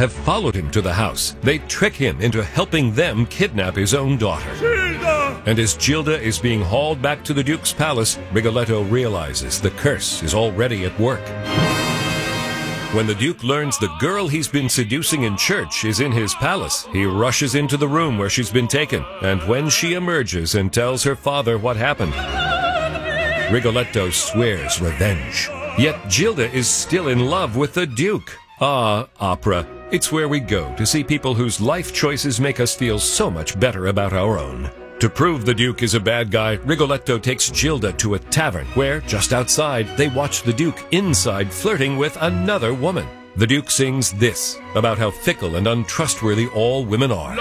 have followed him to the house. They trick him into helping them kidnap his own daughter. Gilda! And as Gilda is being hauled back to the Duke's palace, Rigoletto realizes the curse is already at work. When the Duke learns the girl he's been seducing in church is in his palace, he rushes into the room where she's been taken, and when she emerges and tells her father what happened, Rigoletto swears revenge. Yet Gilda is still in love with the Duke. Ah, opera. It's where we go to see people whose life choices make us feel so much better about our own. To prove the Duke is a bad guy, Rigoletto takes Gilda to a tavern where, just outside, they watch the Duke inside flirting with another woman. The Duke sings this about how fickle and untrustworthy all women are.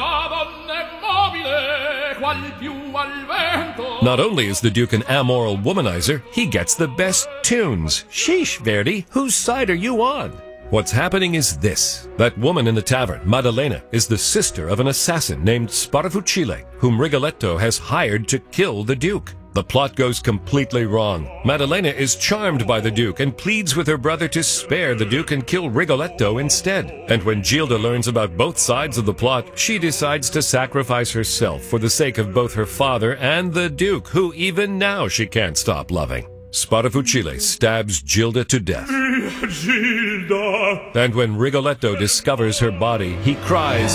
Not only is the Duke an amoral womanizer, he gets the best tunes. Sheesh, Verdi, whose side are you on? What's happening is this. That woman in the tavern, Maddalena, is the sister of an assassin named Sparafucile, whom Rigoletto has hired to kill the Duke. The plot goes completely wrong. Maddalena is charmed by the Duke and pleads with her brother to spare the Duke and kill Rigoletto instead. And when Gilda learns about both sides of the plot, she decides to sacrifice herself for the sake of both her father and the Duke, who even now she can't stop loving. Sparafucile stabs Gilda to death. Gilda! And when Rigoletto discovers her body, he cries,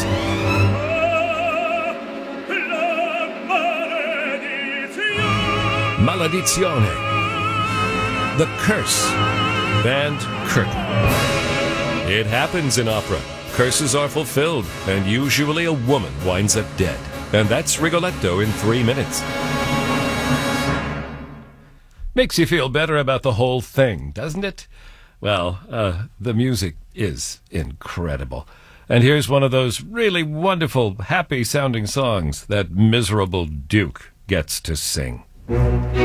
Maledizione! The curse. And curtain. It happens in opera. Curses are fulfilled, and usually a woman winds up dead. And that's Rigoletto in 3 minutes. Makes you feel better about the whole thing, doesn't it? Well, the music is incredible. And here's one of those really wonderful, happy-sounding songs that miserable Duke gets to sing.